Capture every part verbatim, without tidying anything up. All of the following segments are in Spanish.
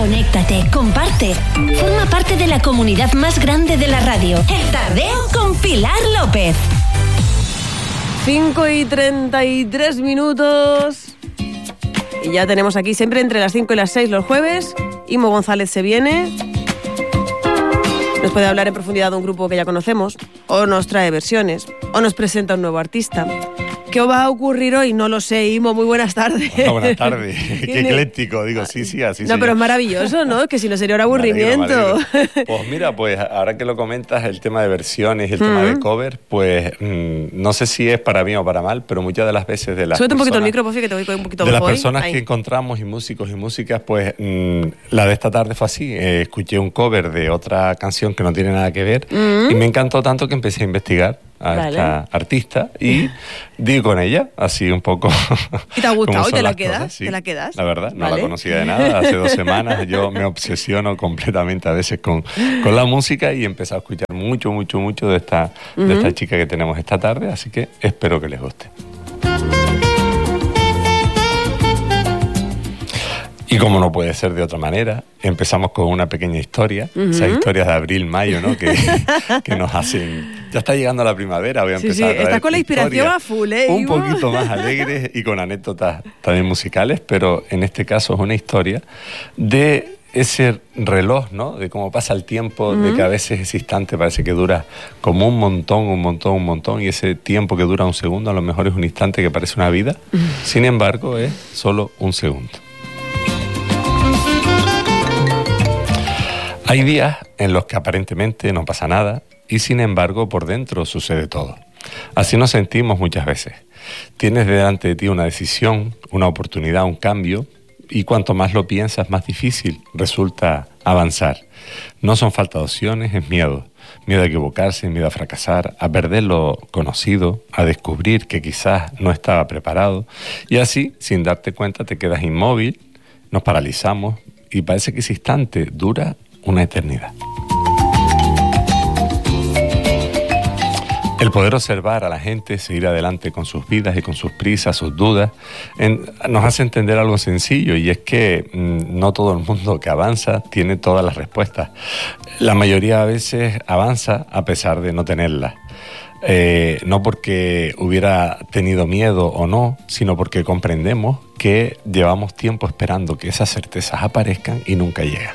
Conéctate, comparte. Forma parte de la comunidad más grande de la radio. El Tardeo con Pilar López. cinco y treinta y tres minutos. Y ya tenemos aquí siempre entre las cinco y las seis los jueves. Imo González se viene. Nos puede hablar en profundidad de un grupo que ya conocemos, o nos trae versiones, o nos presenta un nuevo artista. ¿Qué va a ocurrir hoy? No lo sé, Imo, muy buenas tardes. Hola, buenas tardes. Qué ecléctico, digo, sí, sí, así. No, sí. Pero es maravilloso, ¿no? Que si no sería un aburrimiento. Me alegro, me alegro. Pues mira, pues ahora que lo comentas, el tema de versiones y el uh-huh. tema de cover, pues mmm, no sé si es para bien o para mal, pero muchas de las veces de las Súbete personas... un poquito el micro, por fin, que te voy un poquito De mejor. las personas Ahí. que encontramos y músicos y músicas, pues mmm, la de esta tarde fue así. Eh, escuché un cover de otra canción que no tiene nada que ver uh-huh. y me encantó tanto que empecé a investigar a vale. esta artista y di con ella, así un poco. ¿Y te ha gustado y te la quedas? Cosas, sí. ¿Te la quedas? La verdad, no vale. la conocía de nada. Hace dos semanas yo me obsesiono completamente a veces con, con la música y he empezado a escuchar mucho, mucho, mucho de esta, uh-huh. de esta chica que tenemos esta tarde, así que espero que les guste. Y como no puede ser de otra manera, empezamos con una pequeña historia, uh-huh. esas historias de abril-mayo, ¿no? Que, que nos hacen... Ya está llegando la primavera, voy a empezar sí, sí. a traer Estás con la inspiración a full, ¿eh? Un poquito más alegres y con anécdotas también musicales, pero en este caso es una historia de ese reloj, ¿no? De cómo pasa el tiempo, uh-huh. de que a veces ese instante parece que dura como un montón, un montón, un montón, y ese tiempo que dura un segundo a lo mejor es un instante que parece una vida, uh-huh. sin embargo es solo un segundo. Hay días en los que aparentemente no pasa nada y sin embargo por dentro sucede todo. Así nos sentimos muchas veces. Tienes delante de ti una decisión, una oportunidad, un cambio y cuanto más lo piensas más difícil resulta avanzar. No son falta de opciones, es miedo. Miedo a equivocarse, miedo a fracasar, a perder lo conocido, a descubrir que quizás no estaba preparado y así, sin darte cuenta, te quedas inmóvil, nos paralizamos y parece que ese instante dura una eternidad. El poder observar a la gente seguir adelante con sus vidas y con sus prisas, sus dudas, en, nos hace entender algo sencillo y es que mmm, no todo el mundo que avanza tiene todas las respuestas. La mayoría a veces avanza a pesar de no tenerlas. Eh, no porque hubiera tenido miedo o no, sino porque comprendemos que llevamos tiempo esperando que esas certezas aparezcan y nunca llegan.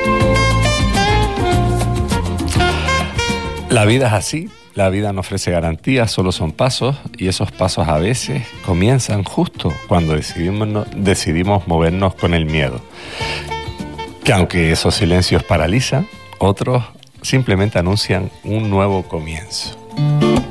La vida es así, la vida no ofrece garantías, solo son pasos y esos pasos a veces comienzan justo cuando decidimos, decidimos movernos con el miedo. Que aunque esos silencios paralizan, otros simplemente anuncian un nuevo comienzo.